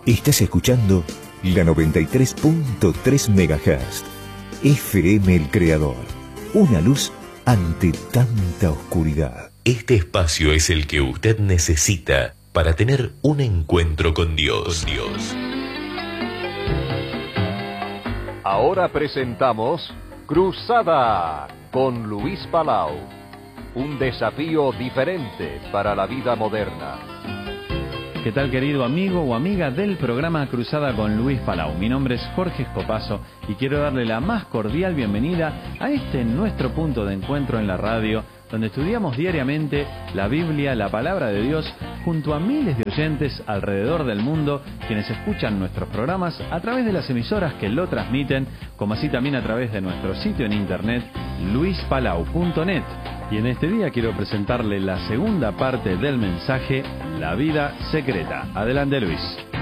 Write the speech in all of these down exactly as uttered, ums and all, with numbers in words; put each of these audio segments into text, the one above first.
Estás escuchando la noventa y tres punto tres megahertz. F M El Creador. Una luz ante tanta oscuridad. Este espacio es el que usted necesita para tener un encuentro con Dios. Dios. Ahora presentamos Cruzada con Luis Palau. Un desafío diferente para la vida moderna. ¿Qué tal, querido amigo o amiga del programa Cruzada con Luis Palau? Mi nombre es Jorge Escopazo y quiero darle la más cordial bienvenida a este nuestro punto de encuentro en la radio, donde estudiamos diariamente la Biblia, la Palabra de Dios, junto a miles de oyentes alrededor del mundo, quienes escuchan nuestros programas a través de las emisoras que lo transmiten, como así también a través de nuestro sitio en internet, luis palau punto net. Y en este día quiero presentarle la segunda parte del mensaje, La Vida Secreta. Adelante, Luis.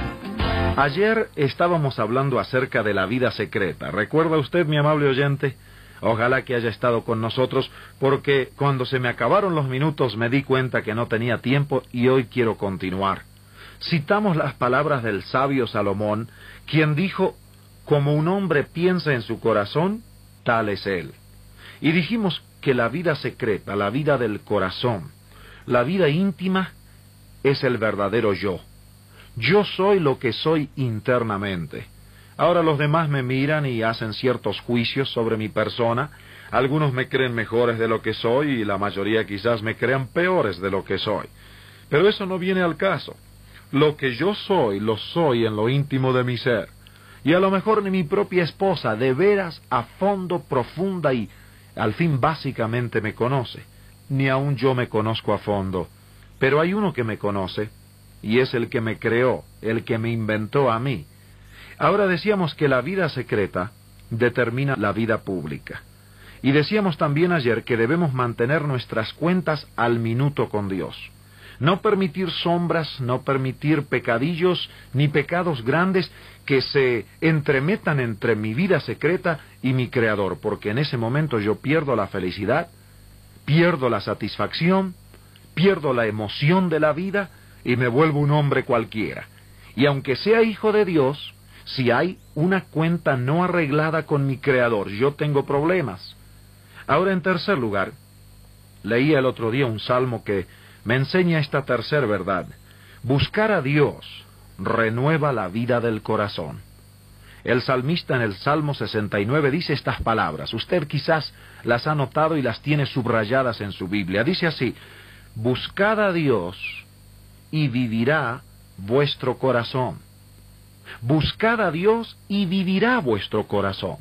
Ayer estábamos hablando acerca de la vida secreta. ¿Recuerda usted, mi amable oyente? Ojalá que haya estado con nosotros, porque cuando se me acabaron los minutos me di cuenta que no tenía tiempo y hoy quiero continuar. Citamos las palabras del sabio Salomón, quien dijo, como un hombre piensa en su corazón, tal es él. Y dijimos que la vida secreta, la vida del corazón, la vida íntima, es el verdadero yo. Yo soy lo que soy internamente. Ahora los demás me miran y hacen ciertos juicios sobre mi persona. Algunos me creen mejores de lo que soy y la mayoría quizás me crean peores de lo que soy. Pero eso no viene al caso. Lo que yo soy, lo soy en lo íntimo de mi ser. Y a lo mejor ni mi propia esposa, de veras, a fondo, profunda y al fin básicamente me conoce. Ni aun yo me conozco a fondo. Pero hay uno que me conoce, y es el que me creó, el que me inventó a mí. Ahora decíamos que la vida secreta determina la vida pública. Y decíamos también ayer que debemos mantener nuestras cuentas al minuto con Dios. No permitir sombras, no permitir pecadillos, ni pecados grandes que se entremetan entre mi vida secreta y mi Creador, porque en ese momento yo pierdo la felicidad, pierdo la satisfacción, pierdo la emoción de la vida y me vuelvo un hombre cualquiera. Y aunque sea hijo de Dios, si hay una cuenta no arreglada con mi Creador, yo tengo problemas. Ahora, en tercer lugar, leí el otro día un salmo que me enseña esta tercera verdad. Buscar a Dios renueva la vida del corazón. El salmista en el Salmo sesenta y nueve dice estas palabras. Usted quizás las ha notado y las tiene subrayadas en su Biblia. Dice así, buscad a Dios y vivirá vuestro corazón. Buscad a Dios y vivirá vuestro corazón.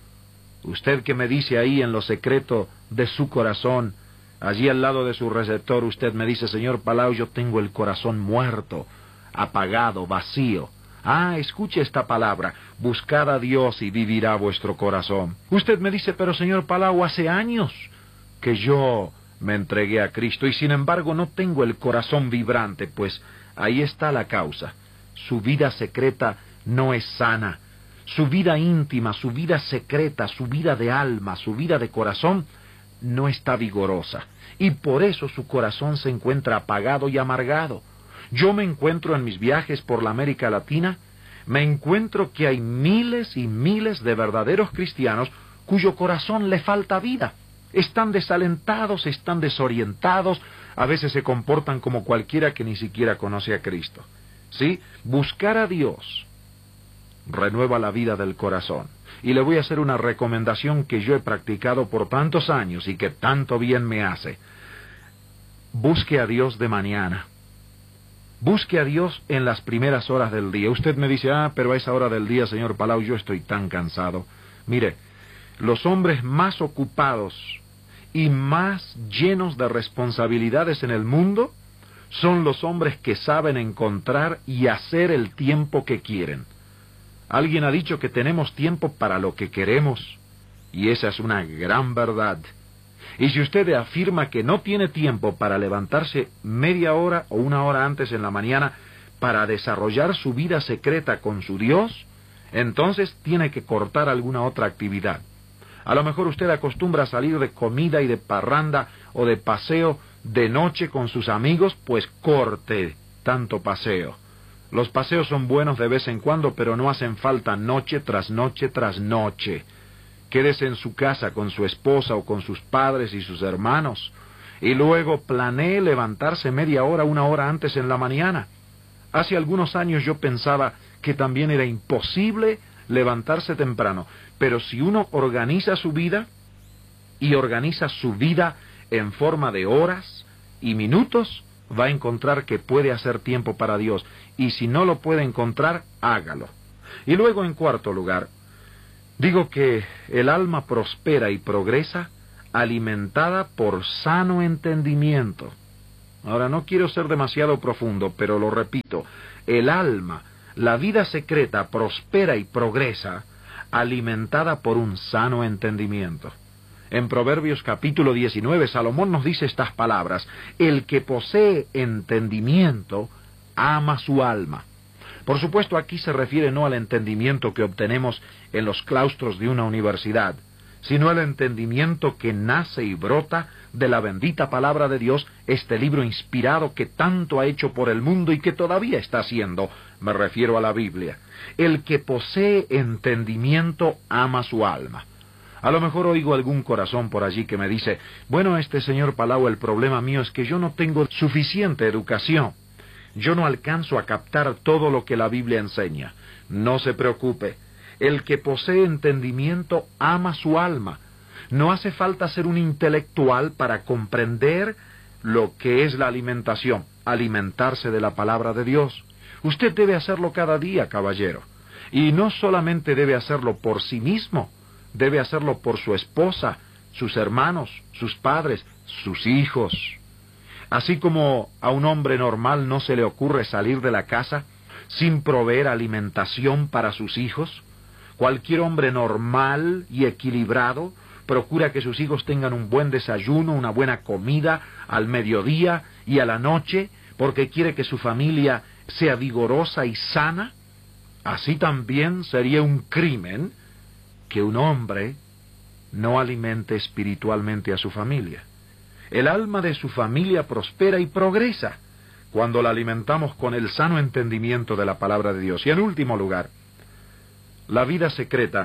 Usted que me dice ahí en lo secreto de su corazón, allí al lado de su receptor, usted me dice, señor Palau, yo tengo el corazón muerto, apagado, vacío. Ah, escuche esta palabra, buscad a Dios y vivirá vuestro corazón. Usted me dice, pero señor Palau, hace años que yo me entregué a Cristo y sin embargo no tengo el corazón vibrante. Pues ahí está la causa. Su vida secreta no es sana. Su vida íntima, su vida secreta, su vida de alma, su vida de corazón no está vigorosa. Y por eso su corazón se encuentra apagado y amargado. Yo me encuentro en mis viajes por la América Latina, me encuentro que hay miles y miles de verdaderos cristianos cuyo corazón le falta vida. Están desalentados, están desorientados, a veces se comportan como cualquiera que ni siquiera conoce a Cristo. ¿Sí? Buscar a Dios renueva la vida del corazón. Y le voy a hacer una recomendación que yo he practicado por tantos años y que tanto bien me hace. Busque a Dios de mañana. Busque a Dios en las primeras horas del día. Usted me dice, ah, pero a esa hora del día, señor Palau, yo estoy tan cansado. Mire, los hombres más ocupados y más llenos de responsabilidades en el mundo son los hombres que saben encontrar y hacer el tiempo que quieren. Alguien ha dicho que tenemos tiempo para lo que queremos, y esa es una gran verdad. Y si usted afirma que no tiene tiempo para levantarse media hora o una hora antes en la mañana para desarrollar su vida secreta con su Dios, entonces tiene que cortar alguna otra actividad. A lo mejor usted acostumbra a salir de comida y de parranda o de paseo de noche con sus amigos, pues corte tanto paseo. Los paseos son buenos de vez en cuando, pero no hacen falta noche tras noche tras noche. Quédese en su casa con su esposa o con sus padres y sus hermanos, y luego planee levantarse media hora, una hora antes en la mañana. Hace algunos años yo pensaba que también era imposible levantarse temprano, pero si uno organiza su vida, y organiza su vida en forma de horas y minutos, va a encontrar que puede hacer tiempo para Dios, y si no lo puede encontrar, hágalo. Y luego, en cuarto lugar, digo que el alma prospera y progresa alimentada por sano entendimiento. Ahora, no quiero ser demasiado profundo, pero lo repito, el alma, la vida secreta, prospera y progresa alimentada por un sano entendimiento. En Proverbios capítulo diecinueve, Salomón nos dice estas palabras: el que posee entendimiento ama su alma. Por supuesto, aquí se refiere no al entendimiento que obtenemos en los claustros de una universidad, sino al entendimiento que nace y brota de la bendita palabra de Dios, este libro inspirado que tanto ha hecho por el mundo y que todavía está haciendo. Me refiero a la Biblia. El que posee entendimiento ama su alma. A lo mejor oigo algún corazón por allí que me dice: bueno, este señor Palau, el problema mío es que yo no tengo suficiente educación. Yo no alcanzo a captar todo lo que la Biblia enseña. No se preocupe. El que posee entendimiento ama su alma. No hace falta ser un intelectual para comprender lo que es la alimentación, alimentarse de la palabra de Dios. Usted debe hacerlo cada día, caballero. Y no solamente debe hacerlo por sí mismo, debe hacerlo por su esposa, sus hermanos, sus padres, sus hijos. Así como a un hombre normal no se le ocurre salir de la casa sin proveer alimentación para sus hijos, cualquier hombre normal y equilibrado procura que sus hijos tengan un buen desayuno, una buena comida al mediodía y a la noche, porque quiere que su familia sea vigorosa y sana. Así también sería un crimen que un hombre no alimente espiritualmente a su familia. El alma de su familia prospera y progresa cuando la alimentamos con el sano entendimiento de la palabra de Dios. Y en último lugar, la vida secreta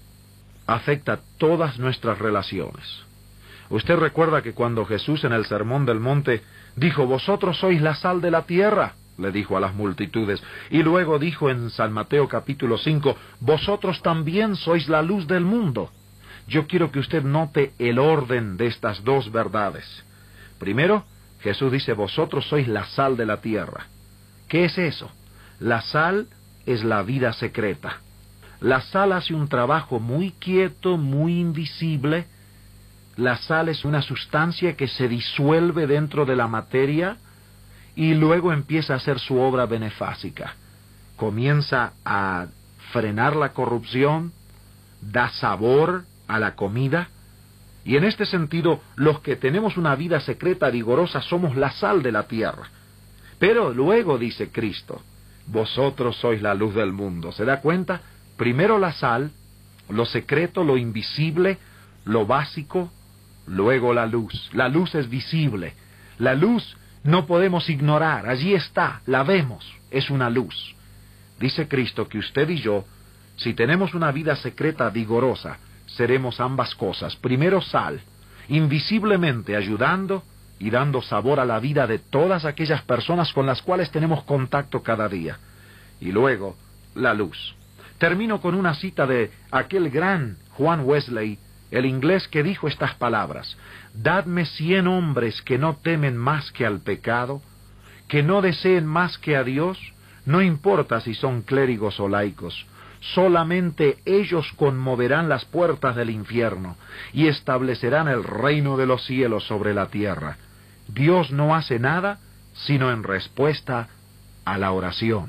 afecta todas nuestras relaciones. Usted recuerda que cuando Jesús en el Sermón del Monte dijo: vosotros sois la sal de la tierra, le dijo a las multitudes, y luego dijo en San Mateo capítulo cinco: vosotros también sois la luz del mundo. Yo quiero que usted note el orden de estas dos verdades. Primero, Jesús dice: vosotros sois la sal de la tierra. ¿Qué es eso? La sal es la vida secreta. La sal hace un trabajo muy quieto, muy invisible. La sal es una sustancia que se disuelve dentro de la materia y luego empieza a hacer su obra benefácica. Comienza a frenar la corrupción, da sabor a la comida, y en este sentido, los que tenemos una vida secreta vigorosa somos la sal de la tierra. Pero luego dice Cristo: vosotros sois la luz del mundo. ¿Se da cuenta? Primero la sal, lo secreto, lo invisible, lo básico, luego la luz. La luz es visible. La luz no podemos ignorar, allí está, la vemos, es una luz. Dice Cristo que usted y yo, si tenemos una vida secreta vigorosa, seremos ambas cosas. Primero sal, invisiblemente ayudando y dando sabor a la vida de todas aquellas personas con las cuales tenemos contacto cada día. Y luego, la luz. Termino con una cita de aquel gran Juan Wesley, el inglés, que dijo estas palabras: dadme cien hombres que no temen más que al pecado, que no deseen más que a Dios, no importa si son clérigos o laicos, solamente ellos conmoverán las puertas del infierno y establecerán el reino de los cielos sobre la tierra. Dios no hace nada sino en respuesta a la oración.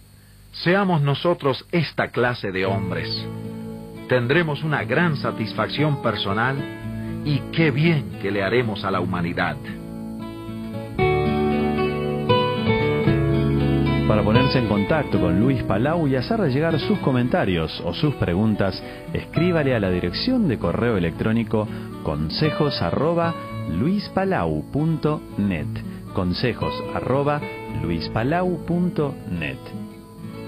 Seamos nosotros esta clase de hombres. Tendremos una gran satisfacción personal y qué bien que le haremos a la humanidad. Para ponerse en contacto con Luis Palau y hacerle llegar sus comentarios o sus preguntas, escríbale a la dirección de correo electrónico consejos arroba luispalau punto net. Consejos arroba luis palau punto net.